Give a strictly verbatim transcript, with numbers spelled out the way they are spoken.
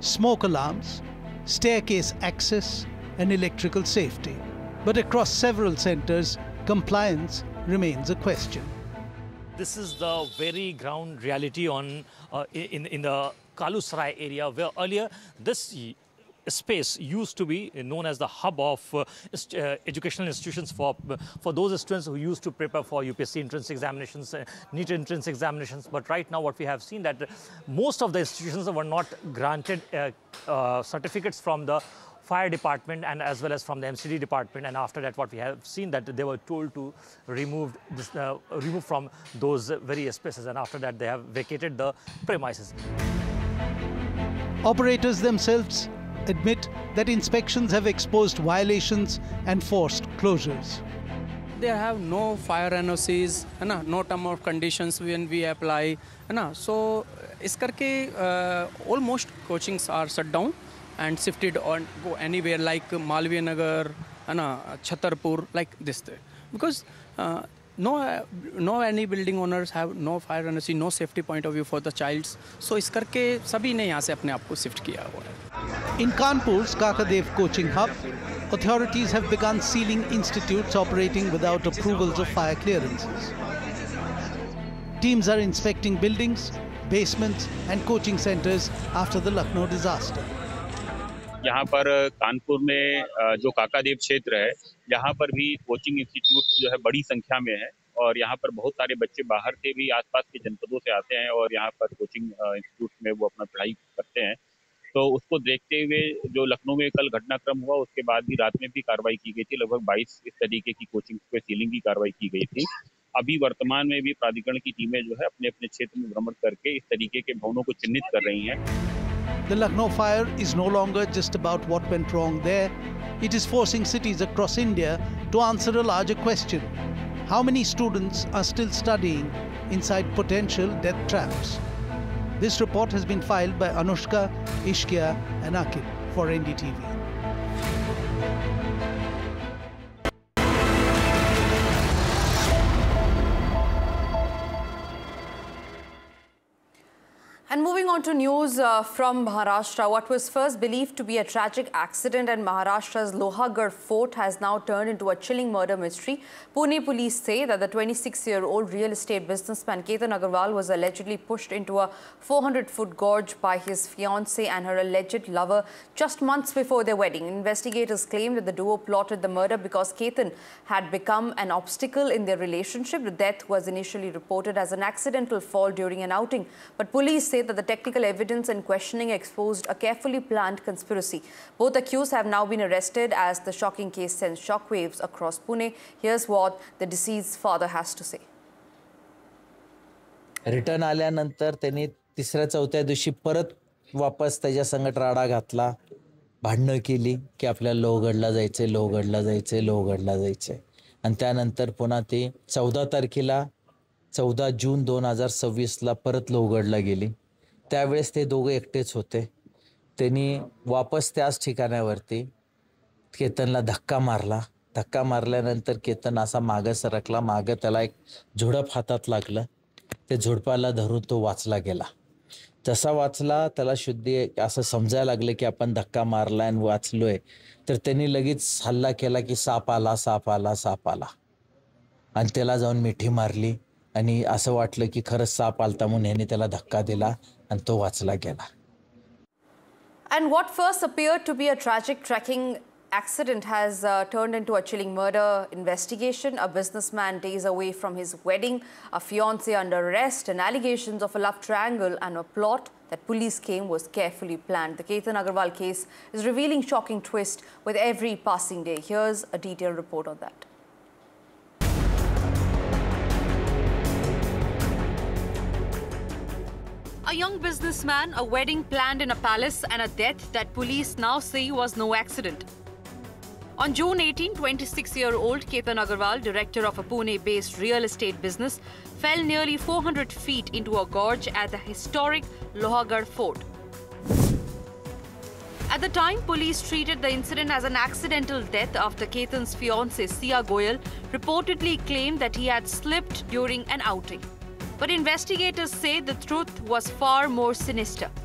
smoke alarms, staircase access, and electrical safety. But across several centres, compliance remains a question. This is the very ground reality on uh, in, in the Kalusarai area, where earlier this space used to be known as the hub of uh, uh, educational institutions for for those students who used to prepare for U P S C entrance examinations, uh, NEET entrance examinations. But right now what we have seen that most of the institutions were not granted uh, uh, certificates from the fire department and as well as from the M C D department, and after that what we have seen that they were told to remove this uh, remove from those various spaces, and after that they have vacated the premises. Operators themselves admit that inspections have exposed violations and forced closures. They have no fire N O Cs, no term of conditions when we apply. So, is karke uh, almost coachings are shut down and shifted on go anywhere like Malviya Nagar, Chhatarpur, like this. Because uh, no, uh, no any building owners have no fire N O C, no safety point of view for the childs. So, is karke sabhi ne yahan se apne aap ko shift kiya hua hai. In Kanpur's Kakadev coaching hub, authorities have begun sealing institutes operating without approvals of fire clearances. Teams are inspecting buildings, basements and coaching centres after the Lucknow disaster. यहाँ पर कानपुर में जो काकादेव क्षेत्र है, यहाँ पर भी coaching institute जो है बड़ी संख्या में है और यहाँ पर बहुत सारे बच्चे बाहर से भी आसपास के जनपदों से आते हैं और यहाँ पर कोचिंग इंस्टीट्यूट में वो अपना पढ़ाई करते हैं। तो उसको देखते हुए जो लखनऊ में कल घटनाक्रम हुआ उसके बाद भी रात में भी कार्रवाई की गई थी। लगभग बाईस इस तरीके की कोचिंग पे सीलिंग की कार्रवाई की गई थी। अभी वर्तमान में भी प्राधिकरण की टीमें जो है अपने अपने क्षेत्र में भ्रमण करके इस तरीके के भवनों को चिन्हित कर रही हैं। The Lucknow fire is no longer just about what went wrong there. It is forcing cities across India to answer a larger question. How many students are still studying inside potential death traps? This report has been filed by Anushka, Ishkia and Akil for N D T V. And moving on to news uh, from Maharashtra, what was first believed to be a tragic accident at Maharashtra's Lohagarh fort has now turned into a chilling murder mystery. Pune police say that the twenty-six-year-old real estate businessman Ketan Agarwal was allegedly pushed into a four hundred foot gorge by his fiancée and her alleged lover just months before their wedding. Investigators claim that the duo plotted the murder because Ketan had become an obstacle in their relationship. The death was initially reported as an accidental fall during an outing, but police say that the technical evidence and questioning exposed a carefully planned conspiracy. Both accused have now been arrested as the shocking case sends shockwaves across Pune. Here's what the deceased's father has to say. Return आल्यानंतर त्यांनी तिसऱ्या चौथ्या दिवशी परत वापस त्याच्या संगत राडा घातला, भांडणं केली की आपल्याला लोहगडला जायचे लोहगडला जायचे लोहगडला जायचे आणि त्यानंतर पुन्हा ते चौदा तारखेला चौदा जून दोन हजार सव्वीसला परत लोहगडला गेली. त्यावेळेस ते दोघे एकटेच होते. त्यांनी वापस त्याच ठिकाणावरती केतनला धक्का मारला. धक्का मारल्यानंतर केतन असा मागे सरकला. मागे त्याला एक झुडप हातात लागलं. ते झुडपाला धरून तो वाचला गेला. जसा वाचला त्याला शुद्धी असं समजायला लागलं की आपण धक्का मारला आणि वाचलोय. तर त्यांनी लगेच हल्ला केला की साप आला साप आला साप आला आणि त्याला जाऊन मिठी मारली आणि असं वाटलं की खरंच साप आलता म्हणून ह्याने त्याला धक्का दिला आणि तो वाचला गेला. And what first appeared to be a tragic trekking accident has uh, turned into a chilling murder investigation. A businessman days away from his wedding, a fiancée under arrest, and allegations of a love triangle and a plot that police claim was carefully planned. The Ketan Agarwal case is revealing shocking twists with every passing day. Here's a detailed report on that. A young businessman, a wedding planned in a palace, and a death that police now say was no accident. On June eighteenth, twenty-six-year-old Ketan Agarwal, director of a Pune-based real estate business, fell nearly four hundred feet into a gorge at the historic Lohagarh fort. At the time, police treated the incident as an accidental death after Ketan's fiancée, Sia Goyal, reportedly claimed that he had slipped during an outing. But investigators say the truth was far more sinister.